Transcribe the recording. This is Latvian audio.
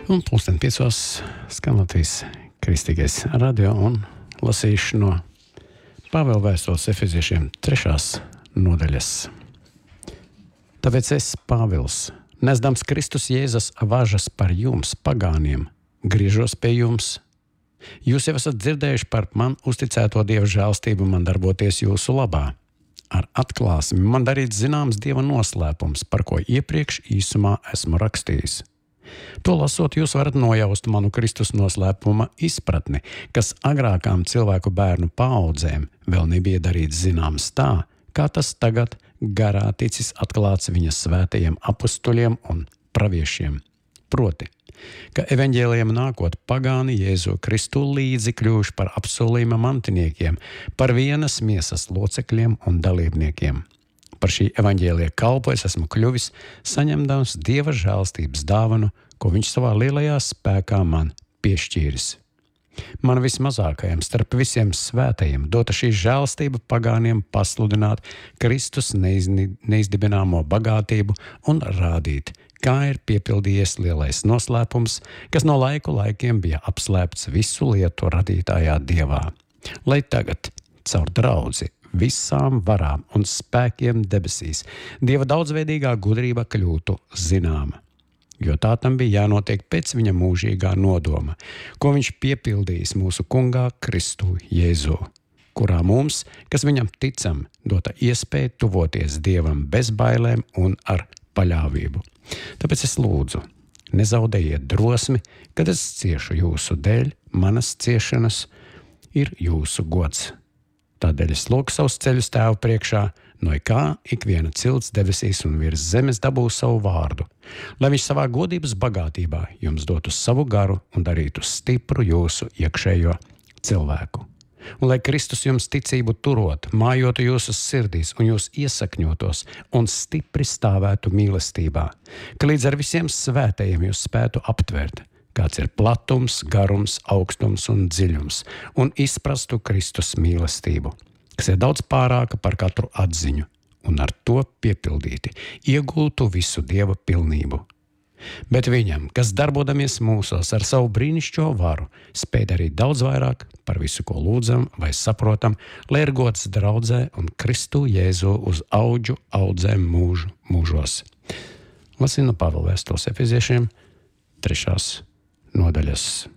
Un pulksten 5 skan Latvijas kristīgais radio un lasīšu no Pāvila vēstules Efeziešiem 3. nodaļas. Tāpēc es, Pāvils, nesdams Kristus Jēzus važas par jums, pagāniem, griežos pie jums. Jūs jau esat dzirdējuši par man uzticēto Dieva žēlstību man darboties jūsu labā. Ar atklāsmi man darīts zināms Dieva noslēpums, par ko iepriekš īsumā esmu rakstījis. To lasot, jūs varat nojaust manu Kristus noslēpuma izpratni, kas agrākām cilvēku bērnu paaudzēm vēl nebija darīts zināms tā, kā tas tagad garā ticis atklāts viņa svētajiem apustuļiem un praviešiem. Proti, ka evaņģēlijam nākot pagāni Jēzu Kristu līdzi kļuvuši par apsolījuma mantiniekiem, par vienas miesas locekļiem un dalībniekiem. Par šī evaņģēlija kalpu es esmu kļuvis, saņemdams Dieva žēlstības dāvanu, ko viņš savā lielajā spēkā man piešķīris. Man vismazākajam starp visiem svētajiem dota šī žēlstība pagāniem pasludināt Kristus neizdibināmo bagātību un rādīt, kā ir piepildījies lielais noslēpums, kas no laiku laikiem bija apslēpts visu lietu radītājā Dievā. Lai tagad, caur draudzi, visām varām un spēkiem debesīs, Dieva daudzveidīgā gudrība kļūtu zināma. Jo tā tam bija jānotiek pēc viņa mūžīgā nodoma, ko viņš piepildījis mūsu kungā Kristu Jēzu, kurā mums, kas viņam ticam, dota iespēja tuvoties Dievam bez bailēm un ar paļāvību. Tāpēc es lūdzu, nezaudējiet drosmi, kad es ciešu jūsu dēļ, manas ciešanas ir jūsu gods. Tādēļ es lūgtu savus ceļus Tēva priekšā, no kā ikviena cilts debesīs un virs zemes dabūs savu vārdu, lai viņš savā godības bagātībā jums dotu savu garu un darītu stipru jūsu iekšējo cilvēku. Un lai Kristus jums ticību turot, mājotu jūsu sirdīs un jūs iesakņotos un stipri stāvētu mīlestībā, ka līdz ar visiem svētajiem jūs spētu aptvert, kāds ir platums, garums, augstums un dziļums, un izprastu Kristus mīlestību, kas ir daudz pārāka par katru atziņu, un ar to piepildīti, iegūtu visu Dieva pilnību. Bet viņam, kas darbodamies mūsos ar savu brīnišķo varu, spēj darīt daudz vairāk par visu, ko lūdzam vai saprotam, lai ir gods draudzē un Kristu Jēzu uz audžu audzēm mūžu mūžos. Lasīju no Pāvila vēstules Efeziešiem 3. nodaļas.